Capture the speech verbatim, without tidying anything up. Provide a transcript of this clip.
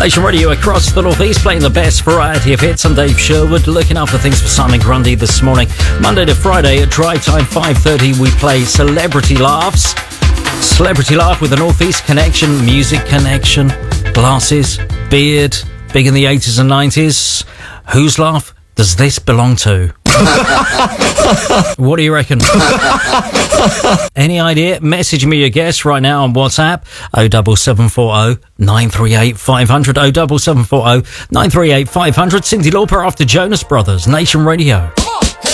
Nation Radio across the Northeast, playing the best variety of hits. I'm Dave Sherwood, looking after things for Simon Grundy this morning. Monday to Friday at drive time five thirty, we play Celebrity Laughs. Celebrity Laugh with a Northeast connection, music connection, glasses, beard, big in the eighties and nineties. Whose laugh does this belong to? What do you reckon? Any idea? Message me your guess right now on WhatsApp oh seven seven four oh nine three eight five hundred oh seven seven four oh nine three eight five hundred. Cyndi Lauper after Jonas Brothers. Nation Radio.